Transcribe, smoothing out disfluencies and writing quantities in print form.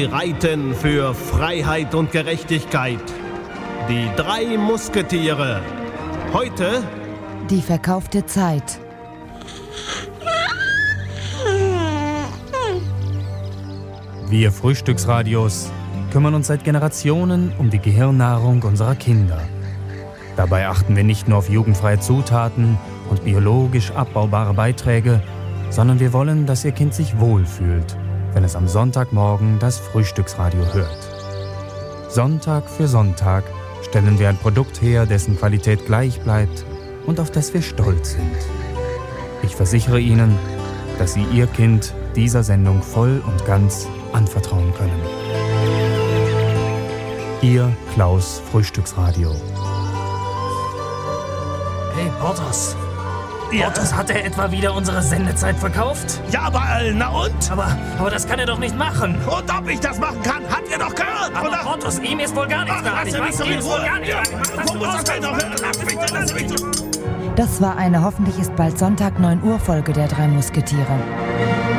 Sie reiten für Freiheit und Gerechtigkeit. Die 3 Musketiere. Heute die verkaufte Zeit. Wir Frühstücksradios kümmern uns seit Generationen um die Gehirnnahrung unserer Kinder. Dabei achten wir nicht nur auf jugendfreie Zutaten und biologisch abbaubare Beiträge, sondern wir wollen, dass Ihr Kind sich wohlfühlt, wenn es am Sonntagmorgen das Frühstücksradio hört. Sonntag für Sonntag stellen wir ein Produkt her, dessen Qualität gleich bleibt und auf das wir stolz sind. Ich versichere Ihnen, dass Sie Ihr Kind dieser Sendung voll und ganz anvertrauen können. Ihr Klaus Frühstücksradio. Hey, Porthos. Ja. Porthos, hat er etwa wieder unsere Sendezeit verkauft? Ja, aber na und? Aber das kann er doch nicht machen. Und ob ich das machen kann, habt ihr doch gehört, Aber oder? Porthos, ihm ist wohl gar nichts da. Lass mich doch in Ruhe. Wo muss das denn noch hören? Lass mich doch. Das war eine Hoffentlich ist bald Sonntag 9 Uhr Folge der 3 Musketiere.